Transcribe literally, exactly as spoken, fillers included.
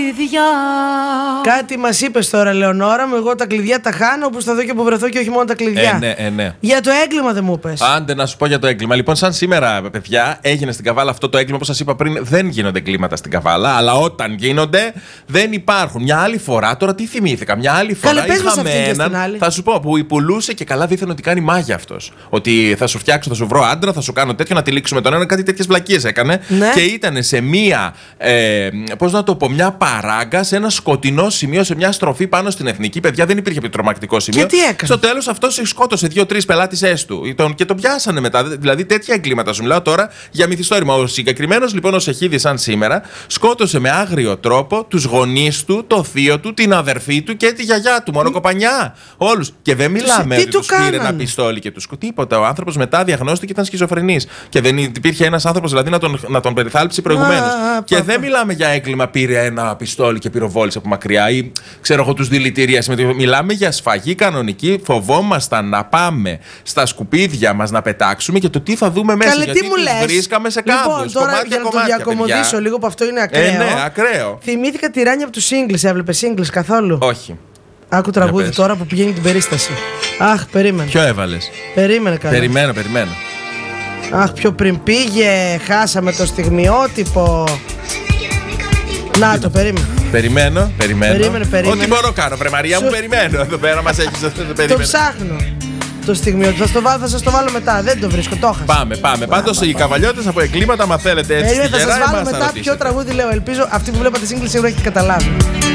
Κάτι μας είπες τώρα, Λεωνόρα μου. Εγώ τα κλειδιά τα χάνω όπως θα δω και που βρεθώ και όχι μόνο τα κλειδιά. Ε, ναι, ε, ναι. Για το έγκλημα δεν μου πες. Άντε να σου πω για το έγκλημα. Λοιπόν, σαν σήμερα, παιδιά, έγινε στην Καβάλα αυτό το έγκλημα. Όπως σας είπα πριν, δεν γίνονται εγκλήματα στην Καβάλα. Αλλά όταν γίνονται, δεν υπάρχουν. Μια άλλη φορά, τώρα τι θυμήθηκα. Μια άλλη φορά. Καλέ, πες μας είχαμε αυτή και έναν. στην άλλη. Θα σου πω που πουλούσε και καλά δίθεν ότι κάνει μάγια αυτός. Ότι θα σου φτιάξω, θα σου βρω άντρα, θα σου κάνω τέτοιο, να τυλίξουμε τον ένα. Κάτι τέτοιες βλακίες έκανε. Ναι. Και ήταν σε μία. Ε, πώς να το πω, μια παράγκα, σε ένα σκοτεινό σημείο, σε μια στροφή πάνω στην Εθνική. Παιδιά, δεν υπήρχε τρομακτικό σημείο. Και τι έκανε. Στο τέλος αυτός σκότωσε δύο-τρεις πελάτησές του. Τον, και τον πιάσανε μετά. Δηλαδή τέτοια εγκλήματα σου μιλάω τώρα για μυθιστόρημα. Ο συγκεκριμένος λοιπόν ο Σεχίδης, σαν σήμερα, σκότωσε με άγριο τρόπο τους γονείς του, το θείο του, την αδερφή του και τη γιαγιά του. Μονοκοπανιά. Όλους. Και δεν μιλάμε ότι τους πήρε ένα πιστόλι και τους τίποτα. Ο άνθρωπος μετά διαγνώστηκε ήταν σχιζοφρενής. Και δεν υπήρχε ένας άνθρωπος δηλαδή να τον, να τον περιθάλψει προηγουμένως. Και πα, δεν πα. μιλάμε για έγκλημα, πήρε ένα πιστόλι και πυροβόλησε από μακριά ή ξέρω εγώ τους δηλητηρίασε. Μιλάμε για σφαγή κανονική. Φοβόμασταν να πάμε στα σκουπίδια μας να πετάξουμε και το τι θα δούμε μέσα. Καλέ, γιατί τι μου τους λες. βρίσκαμε σε κάμπους. Λοιπόν, τώρα κομμάτια, για να κομμάτια, το διακομωδήσω παιδιά. λίγο που αυτό είναι ακραίο. Ε, ναι, ακραίο. Θυμήθηκα τη Ράνια από τους Singles. Έβλεπε Singles καθόλου? Όχι. Άκου τραγούδι τώρα που πηγαίνει την περίσταση. Αχ, περίμενε. Ποιο έβαλες? Περίμενε καλά. Περιμένω, περιμένω. Αχ, πιο πριν πήγε. Χάσαμε το στιγμιότυπο. Να το, περίμενε. Περιμένω, περιμένω. Περίμενε, περίμενε. Ό,τι μπορώ κάνω, βρε Μαρία Σου... μου, περιμένω. Εδώ πέρα μας έχεις αυτό το περίμενο. Το ψάχνω. Το στιγμιότυπο. Θα, θα σας το βάλω μετά. Δεν το βρίσκω, το έχασα. Πάμε, πάμε. Πάντως οι καβαλιώτες από εγκλήματα, μα θέλετε έτσι. Ε, θα σας βάλω μετά ποιο τραγούδι λέω. Ελπίζω αυτοί που βλέπατε Singles σίγουρα έχετε καταλάβει.